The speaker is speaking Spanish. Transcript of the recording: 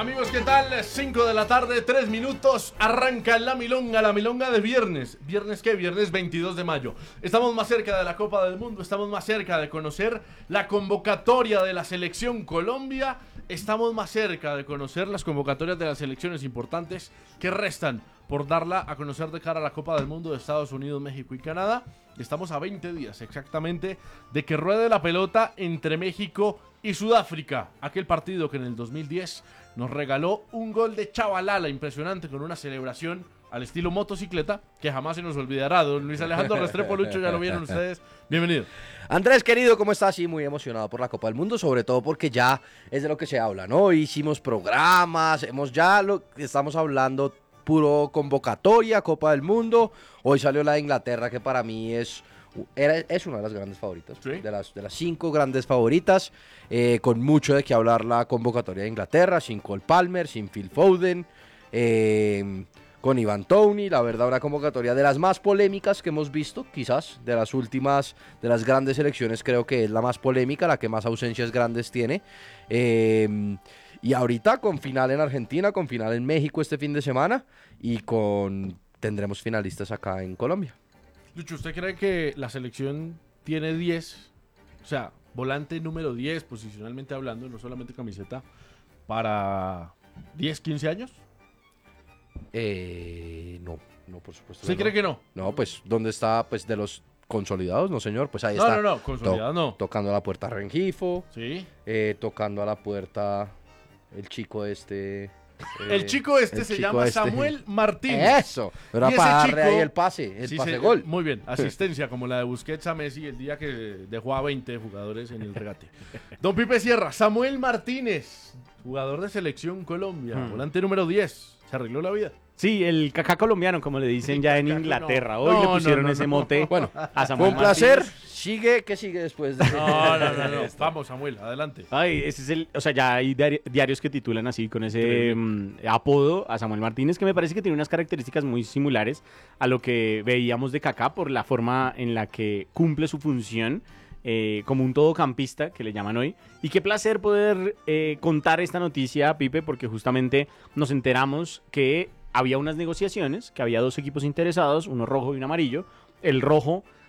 Amigos, ¿qué tal? 5 de la tarde, 3 minutos. Arranca la milonga de viernes. ¿Viernes qué? Viernes 22 de mayo. Estamos más cerca de la Copa del Mundo. Estamos más cerca de conocer la convocatoria de la Selección Colombia. Estamos más cerca de conocer las convocatorias de las selecciones importantes que restan por darla a conocer de cara a la Copa del Mundo de Estados Unidos, México y Canadá. Estamos a 20 días exactamente de que ruede la pelota entre México y Sudáfrica. Aquel partido que en el 2010 nos regaló un gol de Chavalala impresionante con una celebración al estilo motocicleta que jamás se nos olvidará. Don Luis Alejandro Restrepo Lucho, ya lo vieron ustedes. Bienvenido. Andrés, querido, ¿cómo estás? Sí, muy emocionado por la Copa del Mundo, sobre todo porque ya es de lo que se habla, ¿no? Hicimos programas, estamos hablando puro convocatoria, Copa del Mundo. Hoy salió la de Inglaterra, que para mí es una de las grandes favoritas, ¿sí? de las 5 grandes favoritas, con mucho de qué hablar la convocatoria de Inglaterra, sin Cole Palmer, sin Phil Foden, con Ivan Toney. La verdad, una convocatoria de las más polémicas que hemos visto, quizás, de las últimas, de las grandes selecciones, creo que es la más polémica, la que más ausencias grandes tiene. Y ahorita con final en Argentina, con final en México este fin de semana, y tendremos finalistas acá en Colombia. Lucho, ¿usted cree que la selección tiene 10? O sea, volante número 10, posicionalmente hablando, no solamente camiseta, para 10, 15 años? No, por supuesto. ¿Usted cree que no? No, pues, ¿dónde está, pues, de los consolidados? No, señor, pues ahí está. No, consolidados no. Tocando a la puerta Rengifo. Sí. Tocando a la puerta el chico este... el chico se llama Samuel Martínez. Eso, pero para darle ahí el pase gol. Muy bien, asistencia como la de Busquets a Messi el día que dejó a 20 jugadores en el regate. Don Pipe Sierra, Samuel Martínez, jugador de Selección Colombia, volante número 10, se arregló la vida. Sí, el Kaká colombiano, como le dicen ya en Inglaterra. Hoy le pusieron ese mote. Bueno, a Samuel fue un placer. Martínez. ¿Qué sigue después de No. Vamos, Samuel, adelante. Ay, ese es o sea, ya hay diarios que titulan así con ese apodo a Samuel Martínez, que me parece que tiene unas características muy similares a lo que veíamos de Kaká por la forma en la que cumple su función. Como un todocampista, que le llaman hoy. Y qué placer poder contar esta noticia, Pipe, porque justamente nos enteramos que había unas negociaciones, que había 2 equipos interesados, uno rojo y uno amarillo. El rojo